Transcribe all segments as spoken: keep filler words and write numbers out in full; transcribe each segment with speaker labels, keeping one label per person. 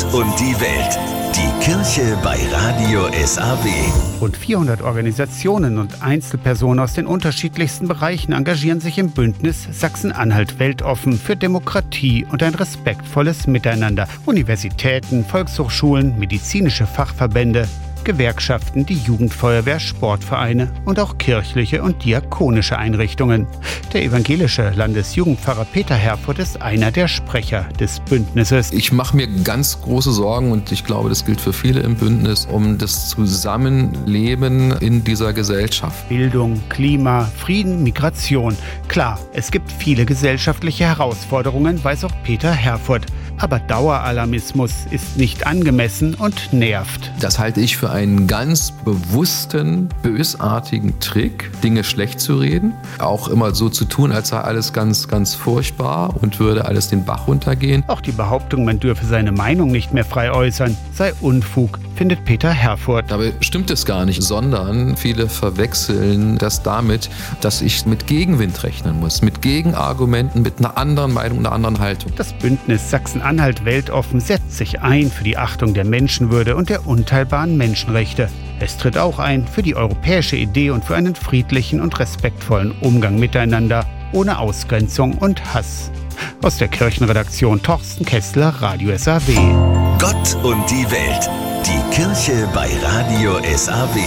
Speaker 1: Gott und die Welt. Die Kirche bei Radio S A W.
Speaker 2: Rund vierhundert Organisationen und Einzelpersonen aus den unterschiedlichsten Bereichen engagieren sich im Bündnis Sachsen-Anhalt weltoffen für Demokratie und ein respektvolles Miteinander. Universitäten, Volkshochschulen, medizinische Fachverbände, Gewerkschaften, die Jugendfeuerwehr, Sportvereine und auch kirchliche und diakonische Einrichtungen. Der evangelische Landesjugendpfarrer Peter Herfurth ist einer der Sprecher des Bündnisses.
Speaker 3: Ich mache mir ganz große Sorgen, und ich glaube, das gilt für viele im Bündnis, um das Zusammenleben in dieser Gesellschaft.
Speaker 2: Bildung, Klima, Frieden, Migration. Klar, es gibt viele gesellschaftliche Herausforderungen, weiß auch Peter Herfurth. Aber Daueralarmismus ist nicht angemessen und nervt.
Speaker 3: Das halte ich für einen ganz bewussten, bösartigen Trick, Dinge schlecht zu reden. Auch immer so zu tun, als sei alles ganz, ganz furchtbar und würde alles den Bach runtergehen.
Speaker 2: Auch die Behauptung, man dürfe seine Meinung nicht mehr frei äußern, sei Unfug, findet Peter Herfurth.
Speaker 3: Dabei stimmt es gar nicht, sondern viele verwechseln das damit, dass ich mit Gegenwind rechnen muss, mit Gegenargumenten, mit einer anderen Meinung, einer anderen Haltung.
Speaker 2: Das Bündnis Sachsen-Anhalt weltoffen setzt sich ein für die Achtung der Menschenwürde und der unteilbaren Menschenrechte. Es tritt auch ein für die europäische Idee und für einen friedlichen und respektvollen Umgang miteinander, ohne Ausgrenzung und Hass. Aus der Kirchenredaktion Torsten Kessler, Radio S A W.
Speaker 1: Gott und die Welt. Die Kirche bei Radio S A W.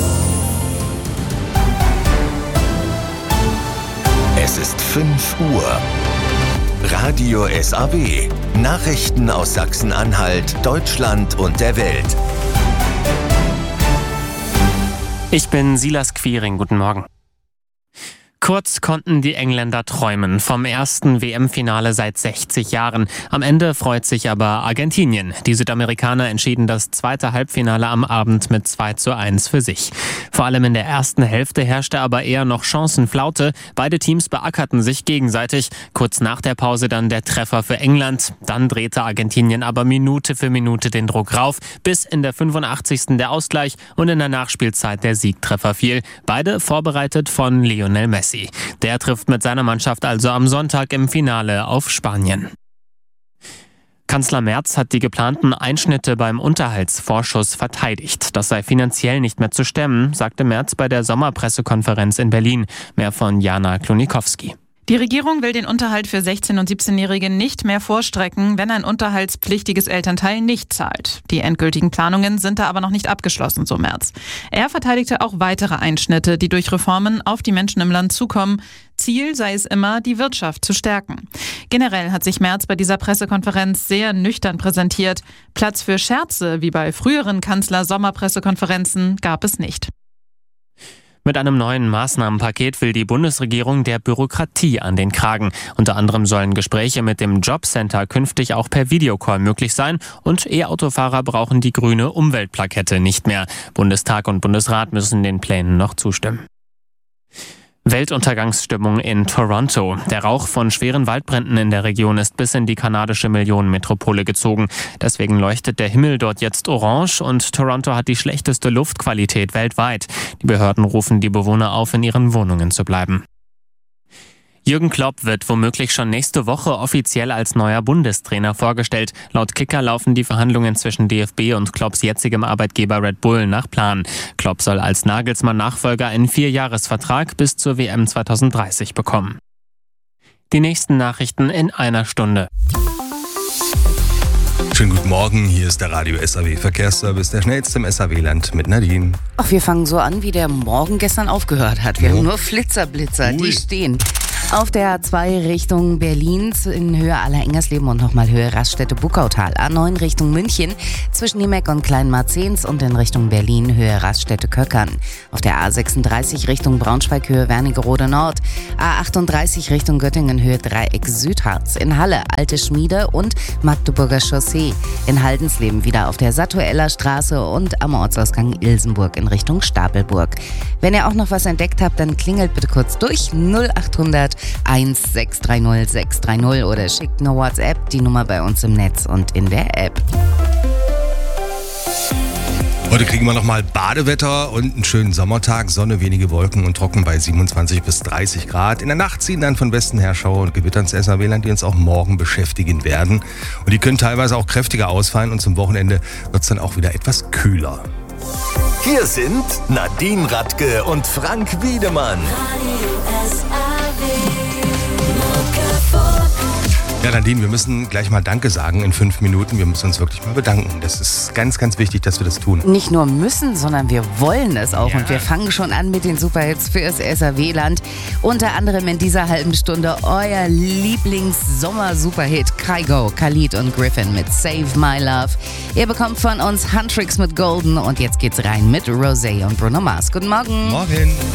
Speaker 1: Es ist fünf Uhr. Radio S A W. Nachrichten aus Sachsen-Anhalt, Deutschland und der Welt.
Speaker 4: Ich bin Silas Quiring. Guten Morgen. Kurz konnten die Engländer träumen vom ersten W M-Finale seit sechzig Jahren. Am Ende freut sich aber Argentinien. Die Südamerikaner entschieden das zweite Halbfinale am Abend mit zwei zu eins für sich. Vor allem in der ersten Hälfte herrschte aber eher noch Chancenflaute. Beide Teams beackerten sich gegenseitig. Kurz nach der Pause dann der Treffer für England. Dann drehte Argentinien aber Minute für Minute den Druck rauf, bis in der fünfundachtzigsten der Ausgleich und in der Nachspielzeit der Siegtreffer fiel. Beide vorbereitet von Lionel Messi. Der trifft mit seiner Mannschaft also am Sonntag im Finale auf Spanien. Kanzler Merz hat die geplanten Einschnitte beim Unterhaltsvorschuss verteidigt. Das sei finanziell nicht mehr zu stemmen, sagte Merz bei der Sommerpressekonferenz in Berlin. Mehr von Jana Klonikowski.
Speaker 5: Die Regierung will den Unterhalt für sechzehn- und siebzehnjährige nicht mehr vorstrecken, wenn ein unterhaltspflichtiges Elternteil nicht zahlt. Die endgültigen Planungen sind da aber noch nicht abgeschlossen, so Merz. Er verteidigte auch weitere Einschnitte, die durch Reformen auf die Menschen im Land zukommen. Ziel sei es immer, die Wirtschaft zu stärken. Generell hat sich Merz bei dieser Pressekonferenz sehr nüchtern präsentiert. Platz für Scherze, wie bei früheren Kanzler-Sommerpressekonferenzen, gab es nicht.
Speaker 4: Mit einem neuen Maßnahmenpaket will die Bundesregierung der Bürokratie an den Kragen. Unter anderem sollen Gespräche mit dem Jobcenter künftig auch per Videocall möglich sein und E-Autofahrer brauchen die grüne Umweltplakette nicht mehr. Bundestag und Bundesrat müssen den Plänen noch zustimmen. Weltuntergangsstimmung in Toronto. Der Rauch von schweren Waldbränden in der Region ist bis in die kanadische Millionenmetropole gezogen. Deswegen leuchtet der Himmel dort jetzt orange und Toronto hat die schlechteste Luftqualität weltweit. Die Behörden rufen die Bewohner auf, in ihren Wohnungen zu bleiben. Jürgen Klopp wird womöglich schon nächste Woche offiziell als neuer Bundestrainer vorgestellt. Laut Kicker laufen die Verhandlungen zwischen D F B und Klopps jetzigem Arbeitgeber Red Bull nach Plan. Klopp soll als Nagelsmann-Nachfolger einen Vierjahresvertrag bis zur W M zweitausenddreißig bekommen. Die nächsten Nachrichten in einer Stunde.
Speaker 6: Schönen guten Morgen, hier ist der Radio S A W Verkehrsservice, der schnellste im S A W-Land mit Nadine.
Speaker 7: Ach, wir fangen so an, wie der Morgen gestern aufgehört hat. Wir
Speaker 6: Oh.
Speaker 7: haben nur Flitzerblitzer,
Speaker 6: Ui.
Speaker 7: die stehen. Auf der A zwei Richtung Berlin in Höhe Aller-Engersleben und nochmal Höhe Raststätte-Buckautal. A neun Richtung München zwischen Niemeck und Kleinmarzens und in Richtung Berlin Höhe Raststätte-Köckern. Auf der A sechsunddreißig Richtung Braunschweig Höhe Wernigerode Nord. A achtunddreißig Richtung Göttingen Höhe Dreieck Südharz. In Halle Alte Schmiede und Magdeburger Chaussee. In Haldensleben wieder auf der Satueller Straße und am Ortsausgang Ilsenburg in Richtung Stapelburg. Wenn ihr auch noch was entdeckt habt, dann klingelt bitte kurz durch null achthundert eins sechs drei null sechs drei null oder schickt eine WhatsApp, die Nummer bei uns im Netz und in der App.
Speaker 6: Heute kriegen wir nochmal Badewetter und einen schönen Sommertag. Sonne, wenige Wolken und trocken bei siebenundzwanzig bis dreißig Grad. In der Nacht ziehen dann von Westen her Schauer und Gewitter ins S A W-Land, die uns auch morgen beschäftigen werden. Und die können teilweise auch kräftiger ausfallen und zum Wochenende wird es dann auch wieder etwas kühler.
Speaker 1: Hier sind Nadine Radke und Frank Wiedemann.
Speaker 6: Ja, Nadine, wir müssen gleich mal Danke sagen in fünf Minuten. Wir müssen uns wirklich mal bedanken. Das ist ganz, ganz wichtig, dass wir das tun.
Speaker 7: Nicht nur müssen, sondern wir wollen es auch.
Speaker 6: Ja.
Speaker 7: Und wir fangen schon an mit den Superhits fürs S A W-Land. Unter anderem in dieser halben Stunde euer Lieblings-Sommer-Superhit Kygo, Khalid und Griffin mit Save My Love. Ihr bekommt von uns Huntrix mit Golden und jetzt geht's rein mit Rosé und Bruno Mars. Guten Morgen.
Speaker 6: Morgen.